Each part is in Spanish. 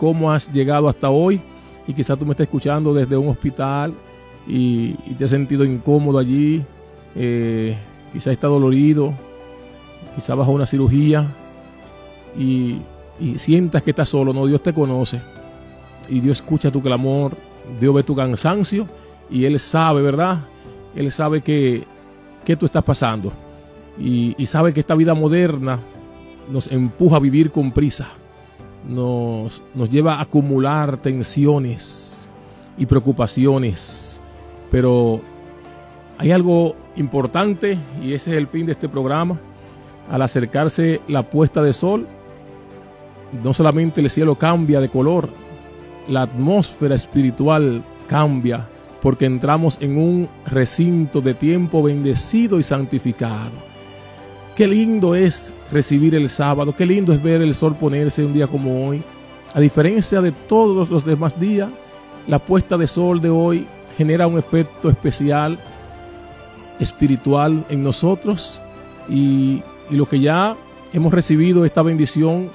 cómo has llegado hasta hoy, y quizás tú me estás escuchando desde un hospital y te has sentido incómodo allí, quizás está dolorido, quizás bajo una cirugía y sientas que estás solo. No, Dios te conoce y Dios escucha tu clamor, Dios ve tu cansancio y Él sabe, ¿verdad? Él sabe que tú estás pasando y sabe que esta vida moderna nos empuja a vivir con prisa, nos lleva a acumular tensiones y preocupaciones, pero hay algo importante y ese es el fin de este programa. Al acercarse la puesta de sol, no solamente el cielo cambia de color, la atmósfera espiritual cambia, porque entramos en un recinto de tiempo bendecido y santificado. Qué lindo es recibir el sábado, qué lindo es ver el sol ponerse un día como hoy. A diferencia de todos los demás días, la puesta de sol de hoy genera un efecto especial, espiritual en nosotros, y lo que ya hemos recibido esta bendición,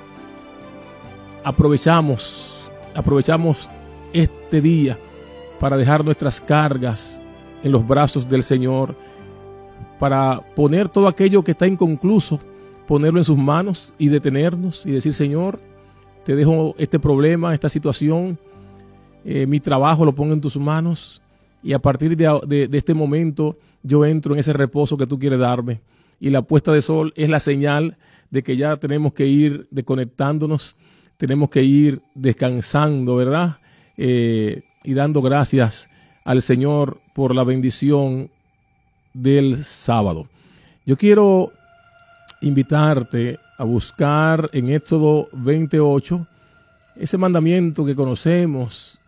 aprovechamos este día para dejar nuestras cargas en los brazos del Señor, para poner todo aquello que está inconcluso, ponerlo en sus manos y detenernos y decir: Señor, te dejo este problema, esta situación, mi trabajo lo pongo en tus manos, y a partir de este momento yo entro en ese reposo que tú quieres darme. Y la puesta de sol es la señal de que ya tenemos que ir desconectándonos, tenemos que ir descansando, ¿verdad? Y dando gracias al Señor por la bendición del sábado. Yo quiero invitarte a buscar en Éxodo 28 ese mandamiento que conocemos,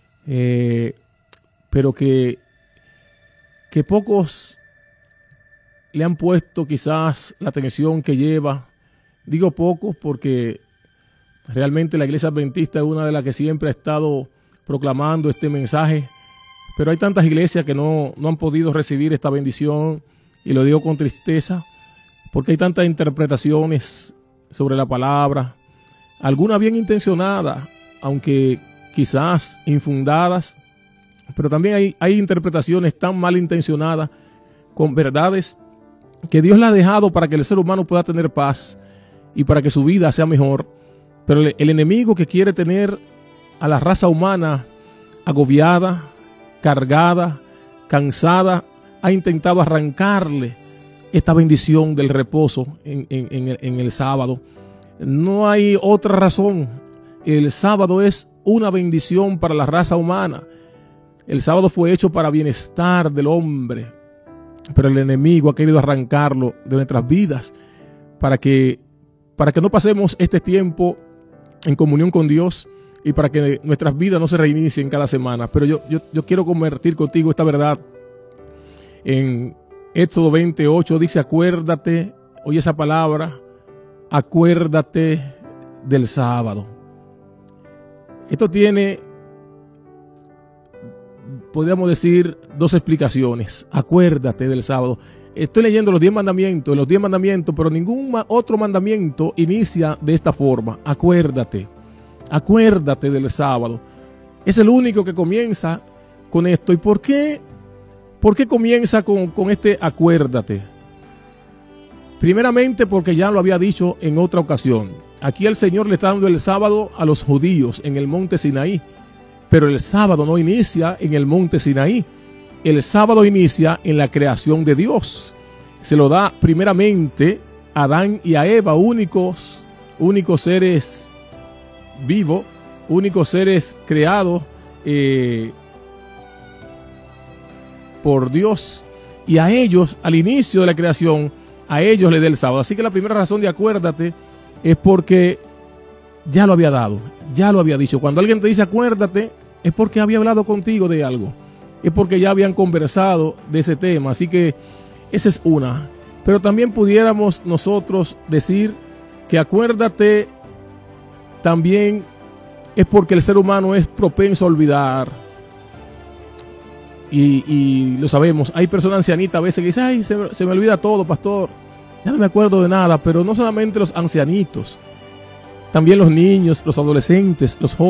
pero que pocos le han puesto quizás la atención que lleva. Digo pocos porque realmente la Iglesia Adventista es una de las que siempre ha estado proclamando este mensaje, pero hay tantas iglesias que no han podido recibir esta bendición, y lo digo con tristeza, porque hay tantas interpretaciones sobre la palabra, algunas bien intencionadas, aunque quizás infundadas, pero también hay interpretaciones tan mal intencionadas, con verdades que Dios le ha dejado para que el ser humano pueda tener paz y para que su vida sea mejor. Pero el enemigo, que quiere tener a la raza humana agobiada, cargada, cansada, ha intentado arrancarle esta bendición del reposo en el sábado. No hay otra razón. El sábado es una bendición para la raza humana. El sábado fue hecho para bienestar del hombre, pero el enemigo ha querido arrancarlo de nuestras vidas para que no pasemos este tiempo en comunión con Dios y para que nuestras vidas no se reinicien cada semana. Pero yo quiero convertir contigo esta verdad en Éxodo 28. Dice: acuérdate, oye esa palabra, acuérdate del sábado. Esto tiene, podríamos decir, dos explicaciones. Acuérdate del sábado. Estoy leyendo los 10 mandamientos, pero ningún otro mandamiento inicia de esta forma: acuérdate, acuérdate del sábado. Es el único que comienza con esto. ¿Y por qué comienza con este acuérdate? Primeramente porque ya lo había dicho en otra ocasión. Aquí el Señor le está dando el sábado a los judíos en el monte Sinaí, pero el sábado no inicia en el monte Sinaí. El sábado inicia en la creación de Dios. Se lo da primeramente a Adán y a Eva, únicos seres vivos, únicos seres creados por Dios. Y a ellos, al inicio de la creación, a ellos le da el sábado. Así que la primera razón de acuérdate es porque ya lo había dado, ya lo había dicho. Cuando alguien te dice acuérdate, es porque había hablado contigo de algo, es porque ya habían conversado de ese tema. Así que esa es una. Pero también pudiéramos nosotros decir que acuérdate también es porque el ser humano es propenso a olvidar. Y lo sabemos. Hay personas ancianitas a veces que dicen: ay, se me olvida todo, pastor, ya no me acuerdo de nada. Pero no solamente los ancianitos, también los niños, los adolescentes, los jóvenes.